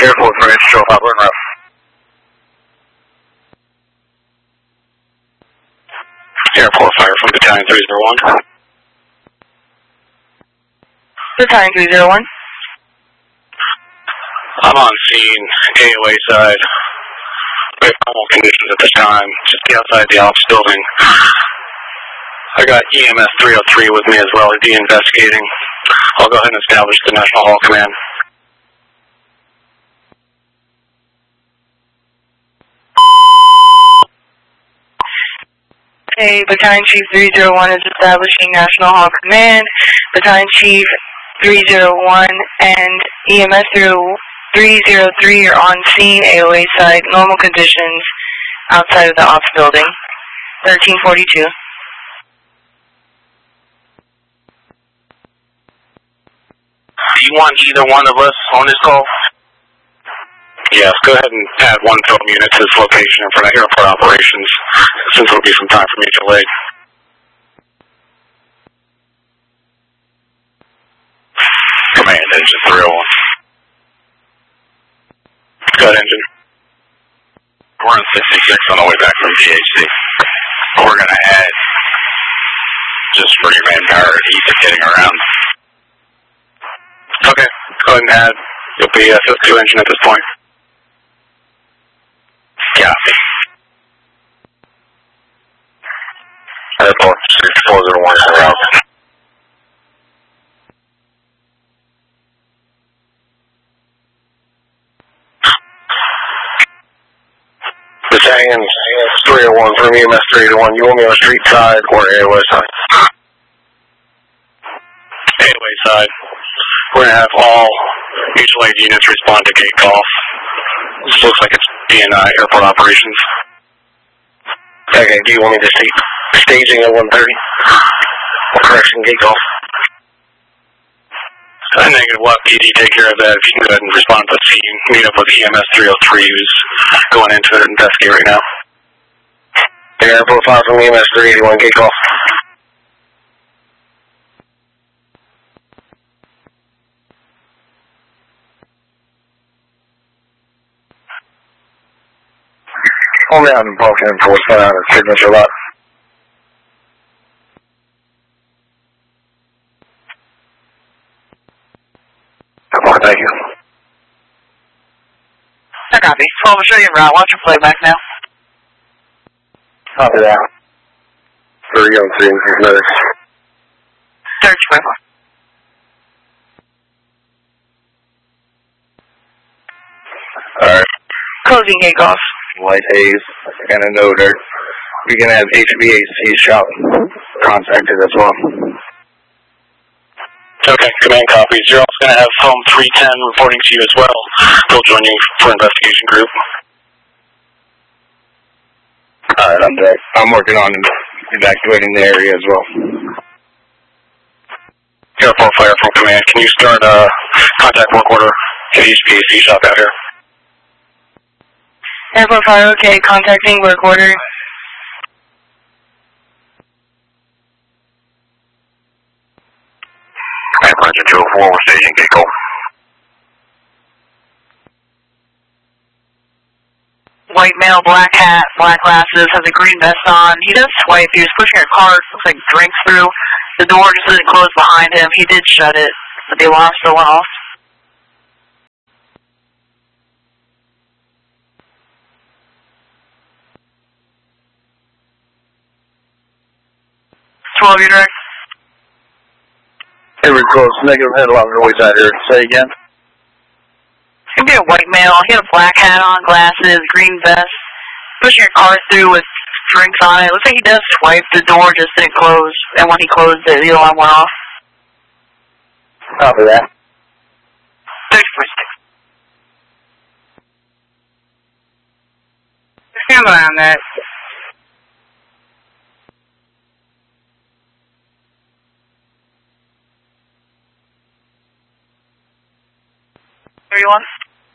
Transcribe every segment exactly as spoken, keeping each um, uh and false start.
Airport for Control five, we're in route. Airport fire from Battalion three zero one. Battalion three zero one. I'm on scene, A O A side. We have normal conditions at this time, just outside the office building. I got E M S three oh three with me as well, he'd be investigating. I'll go ahead and establish the National Hall Command. Okay, Battalion Chief three zero one is establishing National Hall Command. Battalion Chief three zero one and E M S three zero three are on scene, A O A side, normal conditions outside of the ops building. thirteen forty-two. Do you want either one of us on this call? Yes, go ahead and add one film unit to this location in front of airport operations, since it'll be some time for me to delay. Command, engine three oh one. Go ahead, engine. We're in sixty-six on the way back from P H C. We're going to add, just for your manpower, ease of getting around. Okay, go ahead and add. You'll be a fifth two engine at this point. Copy. Airport six four zero one is around. Battalion three oh one from E M S three oh one. You want me on the street side or A O A side? A O A side. We're going to have all mutual aid units respond to gate calls. This looks like it's being uh, airport operations. Okay, do you want me to see staging at one thirty? Or correction gate calls? Uh, negative, we'll have P D take care of that. If you can go ahead and respond to the scene, meet up with E M S three oh three who's going into it and investigate right now. Airport five from E M S three eighty-one, gate call. Hold down and bulk in for what's going on in the signature lot. Thank you. I copy. twelve, I'll show you en route. Watch your playback now. Copy that. three oh three, notice. Search for Alright. closing gate calls. Light haze and a no dirt. We can have H V A C shop contacted as well. Okay, command copies. You're also going to have Foam three ten reporting to you as well. They'll join you for investigation group. Alright, I'm there. I'm working on evacuating the area as well. Airport fire from command. Can you start a contact work order to H V A C shop out here? Airport fire, okay. Contacting work order. Airport two oh four, we're staging gate call. White male, black hat, black glasses, has a green vest on. He does swipe. He was pushing a cart, looks like drinks through. The door just didn't close behind him. He did shut it, but the alarm still went off. twelve, you're direct. Hey, we're close. Negative head along the way out here. Say again. He had a white male. He had a black hat on, glasses, green vest, pushing a car through with drinks on it. Looks like he does swipe. The door just didn't close, and when he closed it, the alarm went off. Copy that. six four six. Stand by on that. thirty-one.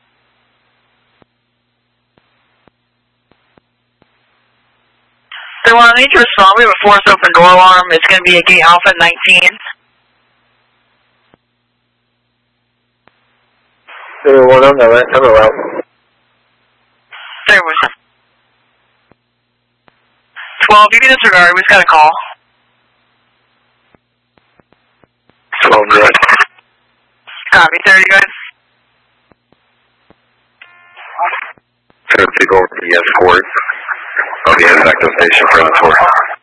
So I need to respond. We have a forced open door alarm. It's going to be a gate alpha nineteen. zero one on the right, number one. There was twelve, you can disregard, we just got a call. twelve, good. Copy, thirty, go ahead. Turn to go over to the escort of the effective station for the tour.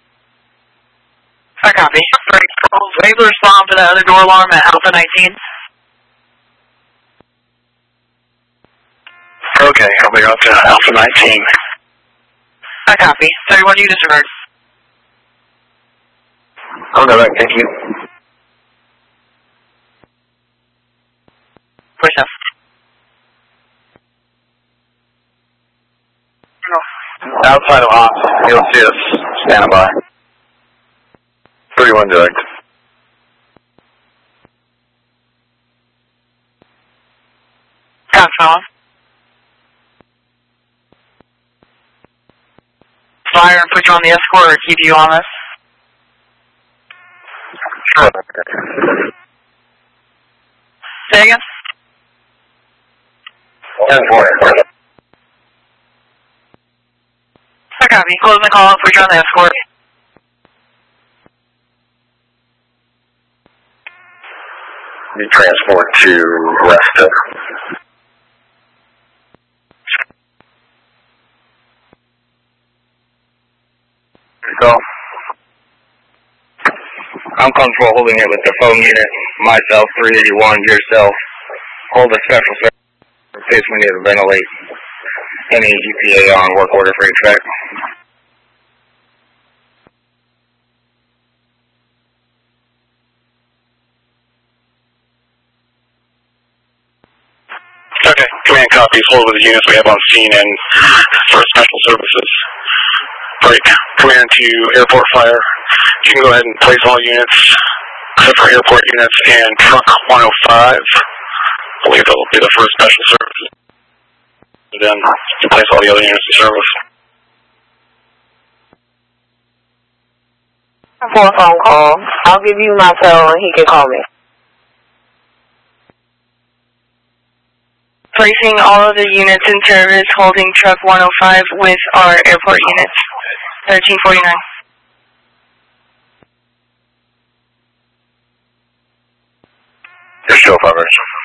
I copy. Were able to respond for that other door alarm at Alpha nineteen? Okay, I'll be up to Alpha nineteen. I copy. thirty-one, you disregard. On the right, thank you. Push up. Outside of ops, you'll see us standing by. thirty-one direct. Got phone. Fire and put you on the escort or keep you on this? Sure. Say again? ten four. I copy. Close the call and put you on the escort. You transport to Resta. So, I'm comfortable holding it with the phone unit, myself, three eighty-one, yourself. Hold the special service in case we need to ventilate any E P A on work order for H V A C. Okay, command copies, hold with the units we have on scene and for special services. Break. Command to airport fire. You can go ahead and place all units, except for airport units and truck one oh five. I believe that will be the first special services. And then to place all the other units in service. For a phone call. I'll give you my phone and he can call me. Placing all of the units in service, holding truck one oh five with our airport units. thirteen forty-nine. Your show, Father.